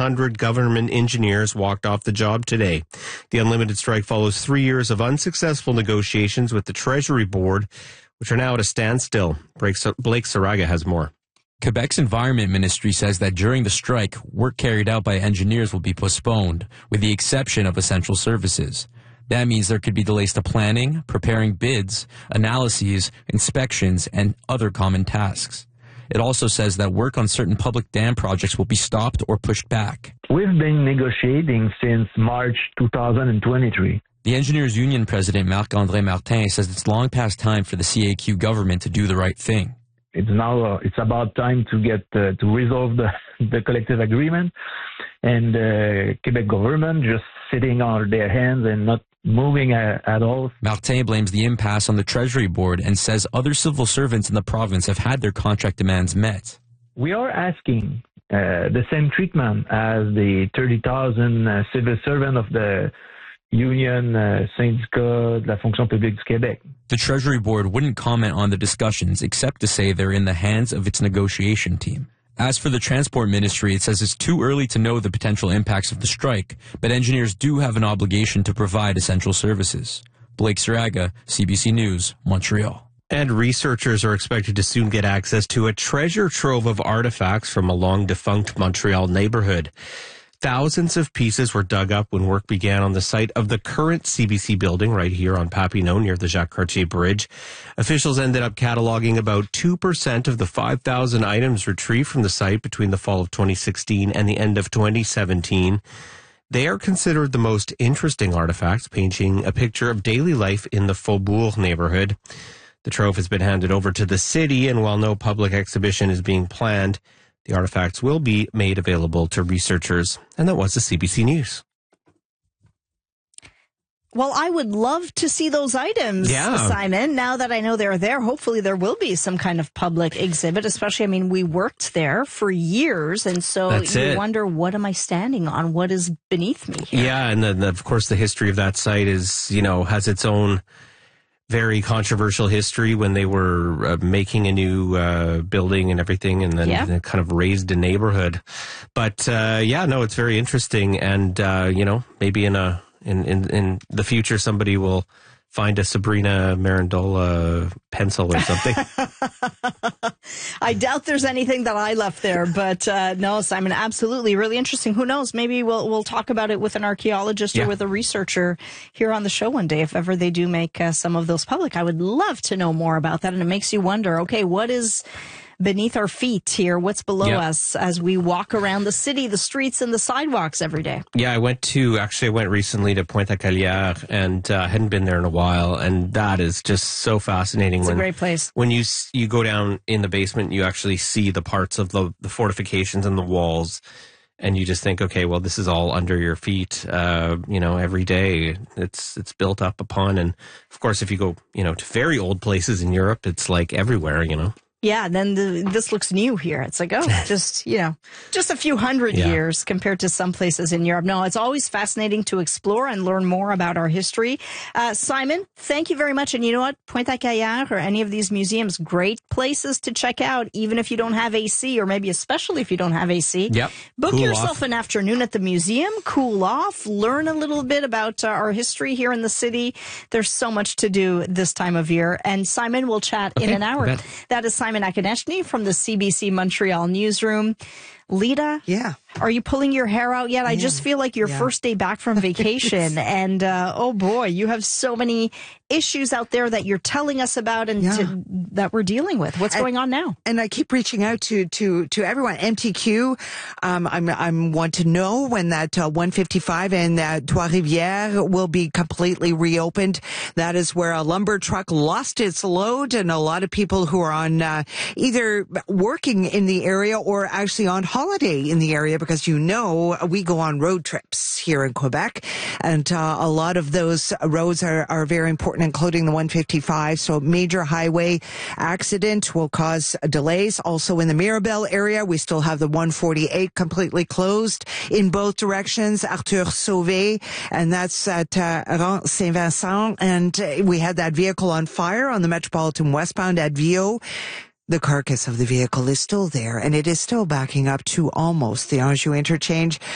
1,500 government engineers walked off the job today. The unlimited strike follows 3 years of unsuccessful negotiations with the Treasury Board, which are now at a standstill. Blake Saraga has more. Quebec's Environment Ministry says that during the strike, work carried out by engineers will be postponed, with the exception of essential services. That means there could be delays to planning, preparing bids, analyses, inspections, and other common tasks. It also says that work on certain public dam projects will be stopped or pushed back. We've been negotiating since March 2023. The Engineers Union President Marc-André Martin says it's long past time for the CAQ government to do the right thing. It's about time to get to resolve the collective agreement, and Quebec government just sitting on their hands and not moving at all. Martin blames the impasse on the Treasury Board and says other civil servants in the province have had their contract demands met. We are asking the same treatment as the 30,000 civil servants of the Union Syndicat de la Fonction Publique du Québec. The Treasury Board wouldn't comment on the discussions except to say they're in the hands of its negotiation team. As for the Transport Ministry, it says it's too early to know the potential impacts of the strike, but engineers do have an obligation to provide essential services. Blake Saraga, CBC News, Montreal. And researchers are expected to soon get access to a treasure trove of artifacts from a long-defunct Montreal neighborhood. Thousands of pieces were dug up when work began on the site of the current CBC building right here on Papineau near the Jacques Cartier Bridge. Officials ended up cataloging about 2% of the 5,000 items retrieved from the site between the fall of 2016 and the end of 2017. They are considered the most interesting artifacts, painting a picture of daily life in the Faubourg neighborhood. The trove has been handed over to the city, and while no public exhibition is being planned, the artifacts will be made available to researchers. And that was the CBC News. Well, I would love to see those items, Simon. Now that I know they're there, hopefully there will be some kind of public exhibit, especially, I mean, we worked there for years, and so you wonder, what am I standing on? What is beneath me here? Yeah, and then, of course, the history of that site is, has its own very controversial history when they were making a new building and everything, and then they kind of raised a neighborhood. But it's very interesting, and maybe in the future somebody will find a Sabrina Marandola pencil or something. I doubt there's anything that I left there, but no, Simon, absolutely. Really interesting. Who knows? Maybe we'll talk about it with an archaeologist or with a researcher here on the show one day, if ever they do make some of those public. I would love to know more about that. And it makes you wonder, okay, what is beneath our feet here? What's below us as we walk around the city, the streets, and the sidewalks every day? Yeah, I went recently to Pointe-à-Calière, and hadn't been there in a while, and that is just so fascinating. It's a great place. When you go down in the basement, you actually see the parts of the fortifications and the walls, and you just think, okay, well, this is all under your feet, every day. It's built up upon, and of course, if you go, to very old places in Europe, it's like everywhere, Yeah, then this looks new here. It's like, just a few hundred years compared to some places in Europe. No, it's always fascinating to explore and learn more about our history. Simon, thank you very much. And you know what? Pointe-à-Calière or any of these museums, great places to check out, even if you don't have AC, or maybe especially if you don't have AC. Yep. Book yourself an afternoon at the museum, cool off, learn a little bit about our history here in the city. There's so much to do this time of year. And Simon, we'll chat in an hour. That is Simon Akonechny from the CBC Montreal newsroom. Lita, are you pulling your hair out yet? I just feel like your first day back from vacation, and oh boy, you have so many issues out there that you're telling us about and that we're dealing with. What's going on now? And I keep reaching out to everyone. MTQ, I'm want to know when that 155 and Trois-Rivières will be completely reopened. That is where a lumber truck lost its load, and a lot of people who are on either working in the area or actually on holiday in the area, because we go on road trips here in Quebec, and a lot of those roads are very important, including the 155. So major highway accident will cause delays. Also in the Mirabel area, we still have the 148 completely closed in both directions, Arthur Sauvé, and that's at Rang Saint-Vincent. And we had that vehicle on fire on the Metropolitan westbound at Viau. The carcass of the vehicle is still there, and it is still backing up to almost the Anjou interchange.